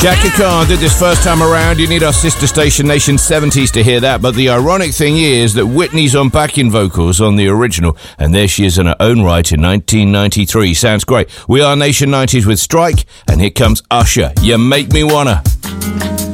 Shaka Khan did this first time around. You need our sister station Nation 70s to hear that. But the ironic thing is that Whitney's on backing vocals on the original, and there she is in her own right in 1993. Sounds great. We are Nation 90s with Strike, and here comes Usher. You make me wanna.